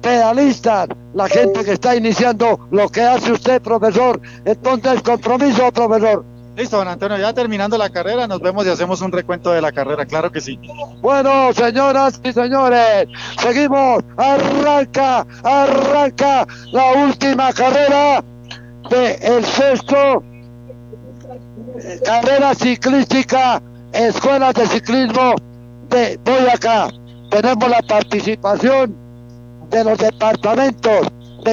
pedalistas, la gente que está iniciando lo que hace usted, profesor. Entonces, compromiso, profesor. Listo, don Antonio, ya terminando la carrera, nos vemos y hacemos un recuento de la carrera, claro que sí. Bueno, señoras y señores, seguimos, arranca la última carrera del sexto, carrera ciclística, Escuela de Ciclismo de Boyacá. Tenemos la participación de los departamentos